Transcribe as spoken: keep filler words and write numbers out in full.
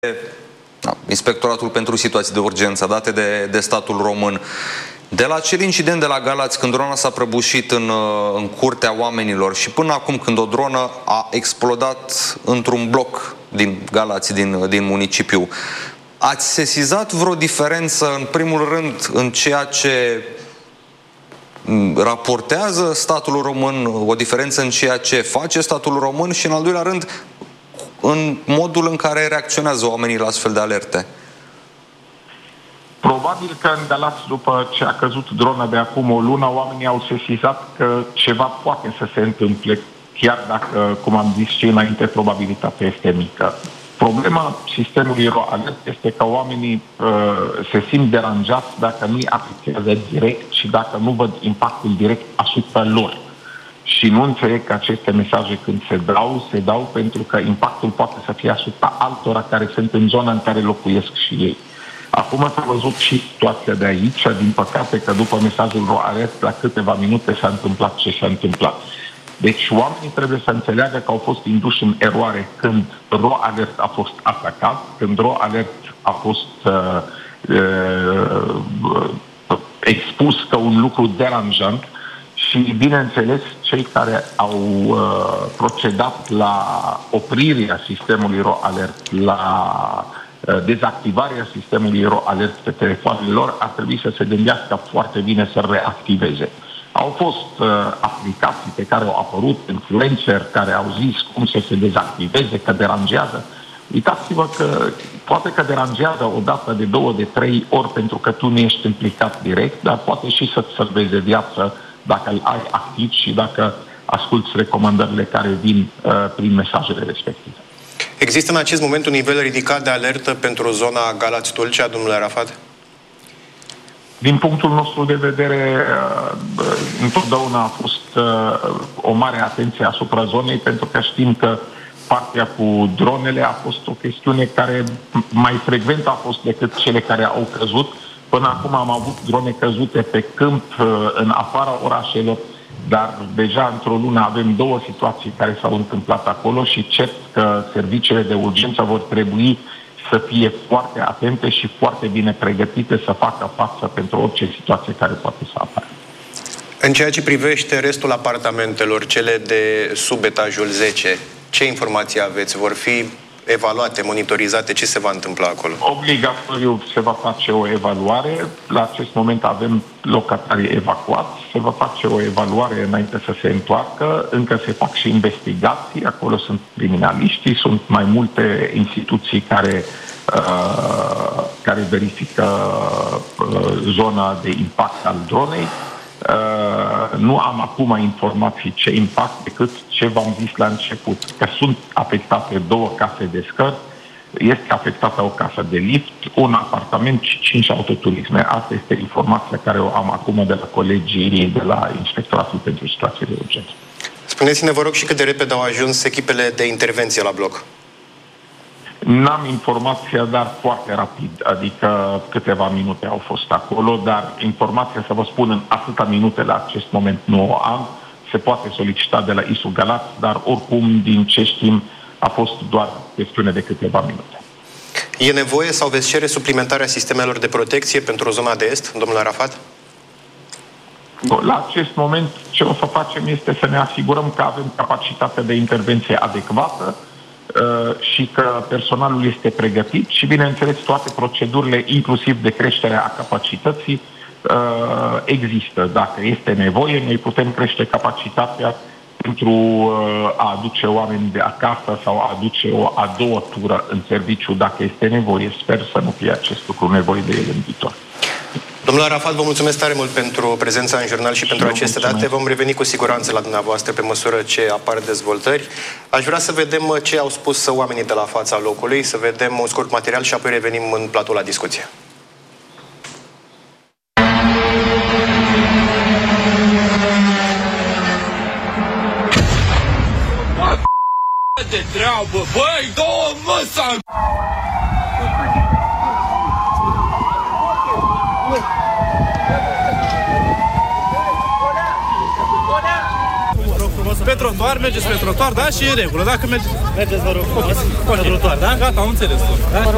Inspectoratul pentru situații de urgență date de, de statul român. De la acel incident de la Galați, când drona s-a prăbușit în, în curtea oamenilor, și până acum când o dronă a explodat într-un bloc din Galați, din, din municipiu, ați sesizat vreo diferență, în primul rând, în ceea ce raportează statul român, o diferență în ceea ce face statul român și, în al doilea rând, în modul în care reacționează oamenii la astfel de alerte? Probabil că în Galați, după ce a căzut drona de acum o lună, oamenii au sesizat că ceva poate să se întâmple, chiar dacă, cum am zis și înainte, probabilitatea este mică. Problema sistemului RoAlert este că oamenii uh, se simt deranjați dacă nu-i apreciază direct și dacă nu văd impactul direct asupra lor. Și nu înțeleg că aceste mesaje, când se dau, se dau pentru că impactul poate să fie asupra altora care sunt în zona în care locuiesc și ei. Acum s-a văzut și situația de aici, din păcate că după mesajul RoAlert, la câteva minute s-a întâmplat ce s-a întâmplat. Deci oamenii trebuie să înțeleagă că au fost induși în eroare când RoAlert a fost atacat, când RoAlert a fost uh, uh, expus ca un lucru deranjant și, bineînțeles, cei care au uh, procedat la oprirea sistemului RoAlert, la uh, dezactivarea sistemului RoAlert pe telefoanele lor, ar trebui să se gândească foarte bine să reactiveze. Au fost uh, aplicații pe care au apărut, influencer care au zis cum să se dezactiveze, că deranjează. Uitați-vă că poate că deranjează o dată, de două, de trei ori pentru că tu nu ești implicat direct, dar poate și să-ți salveze viața dacă îl ai activ și dacă asculți recomandările care vin uh, prin mesajele respective. Există în acest moment un nivel ridicat de alertă pentru zona Galați-Tulcea, domnule Arafat? Din punctul nostru de vedere, întotdeauna a fost o mare atenție asupra zonei, pentru că știm că partea cu dronele a fost o chestiune care mai frecvent a fost decât cele care au căzut. Până acum am avut drone căzute pe câmp, în afara orașelor, dar deja într-o lună avem două situații care s-au întâmplat acolo și cert că serviciile de urgență vor trebui să fie foarte atente și foarte bine pregătite să facă față pentru orice situație care poate să apară. În ceea ce privește restul apartamentelor, cele de sub etajul zece, ce informații aveți? Vor fi evaluate, monitorizate? Ce se va întâmpla acolo? Obligatoriu se va face o evaluare. La acest moment avem locatarii evacuați. Se va face o evaluare înainte să se întoarcă. Încă se fac și investigații. Acolo sunt criminaliștii, sunt mai multe instituții care, uh, care verifică uh, zona de impact al dronei. Uh, nu am acum informații ce impact decât ce v-am zis la început, că sunt afectate două case de scări, este afectată o casă de lift, un apartament și cinci autoturisme. Asta este informația care o am acum de la colegii de la Inspectoratul pentru situații de urgență. Spuneți-ne, vă rog, și cât de repede au ajuns echipele de intervenție la bloc? N-am informația, dar foarte rapid, adică câteva minute au fost acolo, dar informația, să vă spun, în atâta minute la acest moment nu o am. Se poate solicita de la I S U Galați, dar oricum, din ce știm, a fost doar chestiune de câteva minute. E nevoie sau veți cere suplimentarea sistemelor de protecție pentru zona de est, domnule Arafat? La acest moment, ce o să facem este să ne asigurăm că avem capacitatea de intervenție adecvată și că personalul este pregătit și, bineînțeles, toate procedurile, inclusiv de creștere a capacității, există. Dacă este nevoie, noi putem crește capacitatea pentru a aduce oameni de acasă sau a aduce o a doua tură în serviciu dacă este nevoie. Sper să nu fie acest lucru nevoie de el în viitor. Domnule Arafat, vă mulțumesc tare mult pentru prezența în jurnal și, și pentru aceste mulțumesc. date. Vom reveni cu siguranță la dumneavoastră pe măsură ce apar dezvoltări. Aș vrea să vedem ce au spus oamenii de la fața locului, să vedem un scurt material și apoi revenim în platou la discuție. De treabă, băi, două măsa! Pe trotuar, mergeți pe trotuar, da? Și e în regulă. Dacă mergeți... Mergeți, vă rog, pe trotuar, da? Gata, am înțeles. Da?